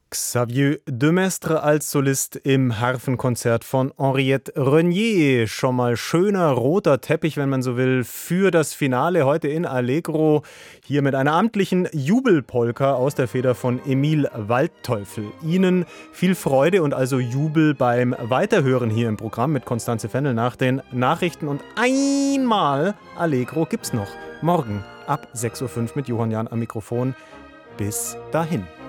Xavier Demestre als Solist im Harfenkonzert von Henriette Renier. Schon mal schöner roter Teppich, wenn man so will, für das Finale heute in Allegro. Hier mit einer amtlichen Jubelpolka aus der Feder von Emil Waldteufel. Ihnen viel Freude und also Jubel beim Weiterhören hier im Programm mit Constanze Fennel nach den Nachrichten. Und einmal Allegro gibt's noch. Morgen ab 6:05 Uhr mit Johann Jahn am Mikrofon. Bis dahin.